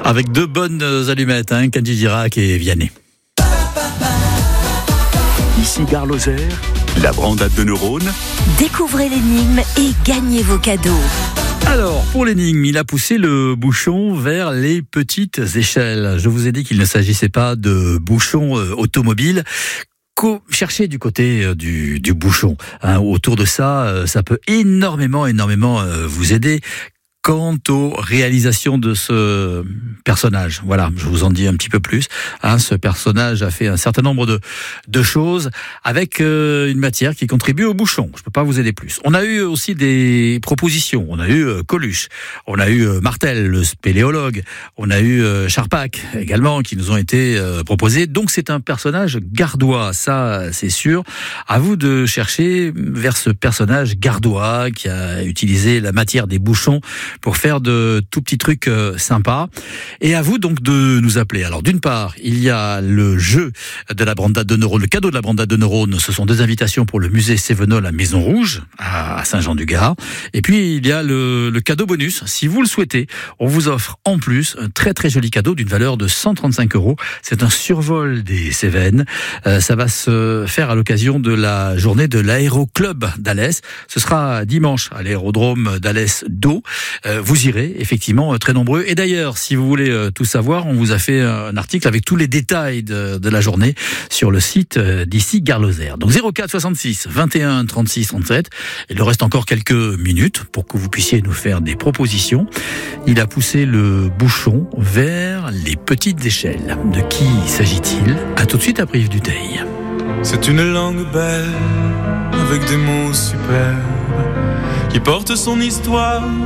Avec deux bonnes allumettes, Kenji Girac et Vianney. Ici Gare Lozère, la brandade de neurones. Découvrez l'énigme et gagnez vos cadeaux. Alors, pour l'énigme, il a poussé le bouchon vers les petites échelles. Je vous ai dit qu'il ne s'agissait pas de bouchon automobile. Cherchez du côté du bouchon. Autour de ça, ça peut énormément vous aider. Quant aux réalisations de ce personnage, voilà, je vous en dis un petit peu plus. Ce personnage a fait un certain nombre de choses avec une matière qui contribue au bouchon. Je peux pas vous aider plus. On a eu aussi des propositions. On a eu Coluche, on a eu Martel, le spéléologue, on a eu Charpak également, qui nous ont été proposés. Donc c'est un personnage gardois, ça c'est sûr. À vous de chercher vers ce personnage gardois qui a utilisé la matière des bouchons pour faire de tout petits trucs sympas. Et à vous donc de nous appeler. Alors d'une part, il y a le jeu de la brandade de neurones, le cadeau de la brandade de neurones. Ce sont 2 invitations pour le musée Cévenol à Maison Rouge, à Saint-Jean-du-Gard. Et puis il y a le cadeau bonus. Si vous le souhaitez, on vous offre en plus un très très joli cadeau d'une valeur de 135 €. C'est un survol des Cévennes. Ça va se faire à l'occasion de la journée de l'aéroclub d'Alès. Ce sera dimanche à l'aérodrome d'Alès-d'Eau. Vous irez effectivement très nombreux. Et d'ailleurs, si vous voulez tout savoir, on vous a fait un article avec tous les détails de la journée sur le site d'ici Gare Lozère. Donc 04 66 21 36 37. Il nous reste encore quelques minutes pour que vous puissiez nous faire des propositions. Il a poussé le bouchon vers les petites échelles. De qui s'agit-il ? À tout de suite après Yves Duteil. C'est une langue belle avec des mots superbes qui porte son histoire